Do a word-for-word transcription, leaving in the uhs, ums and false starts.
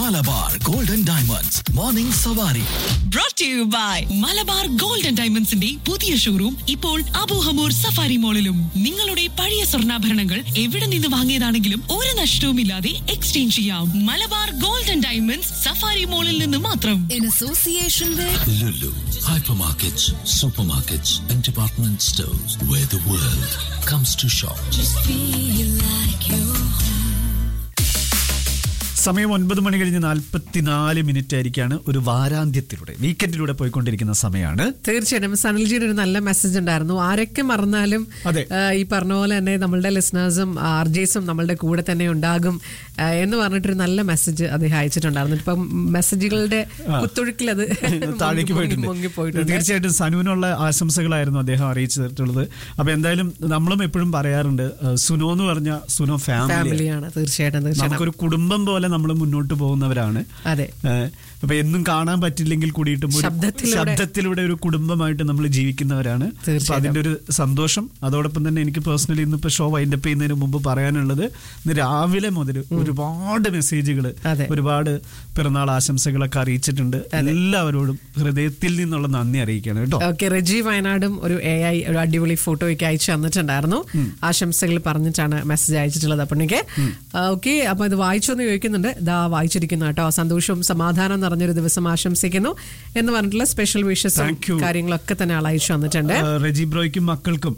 Malabar golden diamonds morning സവാരി. Brought to you by Malabar gold and ഡയമണ്ട്സിന്റെ പുതിയ showroom ഇപ്പോൾ Abu Hamour safari മോളിലും. നിങ്ങളുടെ പഴയ സ്വർണ്ണാഭരണങ്ങൾ എവിടെ നിന്ന് വാങ്ങിയതാണെങ്കിലും ഒരു നഷ്ടവുമില്ലാതെ എക്സ്ചേഞ്ച് ചെയ്യാം. Malabar gold and diamonds safari മോളിൽ നിന്ന് മാത്രം. In association with Lulu, hypermarkets, supermarkets and department stores where the world comes to shop. just feel like you're സമയം ഒൻപത് മണി കഴിഞ്ഞ് നാൽപ്പത്തിനാല് മിനിറ്റ് ആയിരിക്കാണ്. ഒരു വാരാന്ത്യത്തിലൂടെ വീക്കെൻഡിലൂടെ പോയിക്കൊണ്ടിരിക്കുന്ന സമയമാണ്. തീർച്ചയായിട്ടും സനൽജിയുടെ ഒരു നല്ല മെസ്സേജ് ഉണ്ടായിരുന്നു. ആരൊക്കെ മറന്നാലും ഈ പറഞ്ഞ പോലെ തന്നെ നമ്മളുടെ ലിസണേഴ്സും ആർജേസും നമ്മളുടെ കൂടെ തന്നെ ഉണ്ടാകും എന്ന് പറഞ്ഞിട്ടൊരു നല്ല മെസ്സേജ് അദ്ദേഹം അയച്ചിട്ടുണ്ടായിരുന്നു. ഇപ്പം മെസ്സേജുകളുടെ കുത്തൊഴുക്കിൽ അത് താഴേക്ക് പോയിട്ടുണ്ട്. തീർച്ചയായിട്ടും സനുവിനുള്ള ആശംസകളായിരുന്നു അദ്ദേഹം അറിയിച്ചിട്ടുള്ളത്. അപ്പൊ എന്തായാലും നമ്മളും എപ്പോഴും പറയാറുണ്ട്, സുനോ എന്ന് പറഞ്ഞ സുനോ ഫാമിലിയാണ്. തീർച്ചയായിട്ടും നമുക്കൊരു കുടുംബം പോലെ നമ്മൾ മുന്നോട്ട് പോകുന്നവരാണ്. അതെ. അപ്പൊ എന്നും കാണാൻ പറ്റില്ലെങ്കിൽ കൂടിയിട്ടും ശബ്ദത്തിലൂടെ ഒരു കുടുംബമായിട്ട് നമ്മൾ ജീവിക്കുന്നവരാണ്. അപ്പൊ അതിന്റെ ഒരു സന്തോഷം. അതോടൊപ്പം തന്നെ എനിക്ക് പേഴ്സണലി ഇന്നിപ്പോ ഷോ വൈൻഡപ്പ് ചെയ്യുന്നതിന് മുമ്പ് പറയാനുള്ളത്, ഇന്ന് രാവിലെ മുതൽ ഒരുപാട് മെസ്സേജുകൾ, ഒരുപാട് പിറന്നാൾ ആശംസകളൊക്കെ അറിയിച്ചിട്ടുണ്ട്. എല്ലാവരോടും ഹൃദയത്തിൽ നിന്നുള്ള നന്ദി അറിയിക്കണം കേട്ടോ. ഓക്കെ. റെജി വയനാടും ഒരു എ ഐ ഒരു അടിപൊളി ഫോട്ടോ ഒക്കെ അയച്ചു തന്നിട്ടുണ്ടായിരുന്നു. ആശംസകൾ പറഞ്ഞിട്ടാണ് മെസ്സേജ് അയച്ചിട്ടുള്ളത്. അപ്പോഴേക്ക് ഓക്കെ. അപ്പൊ ഇത് വായിച്ചോന്ന് ചോദിക്കുന്നുണ്ട്. ഇതാ വായിച്ചിരിക്കുന്നു കേട്ടോ. സന്തോഷവും സമാധാനം നിറഞ്ഞൊരു ദിവസം ആശംസിക്കുന്നു എന്ന് പറഞ്ഞിട്ടുള്ള സ്പെഷ്യൽ വിഷസും കാര്യങ്ങളൊക്കെ തന്നെ ആൾ അയച്ചു തന്നിട്ടുണ്ട്. റെജി ബ്രോയ്ക്കും മക്കൾക്കും